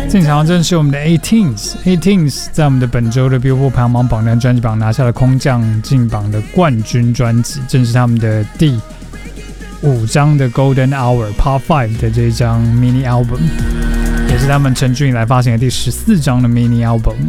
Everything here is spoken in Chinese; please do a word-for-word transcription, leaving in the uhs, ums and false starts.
进场正是我们的 eighteens，eighteens 在我们的本周的 Billboard 排行榜榜单专辑榜拿下了空降进榜的冠军专辑，正是他们的第五张的 Golden Hour Part Five 的这张 mini album， 也是他们成军以来发行的第十四张的 mini album。